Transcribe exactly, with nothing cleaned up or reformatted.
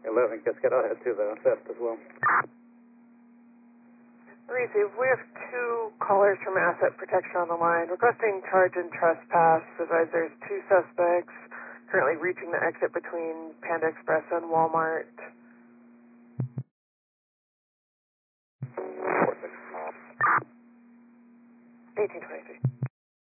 eleven Cascade, I'll head to the theft as well. Receive. We have two callers from Asset Protection on the line requesting charge and trespass. Advise there's two suspects currently reaching the exit between Panda Express and Walmart. eighteen twenty-three.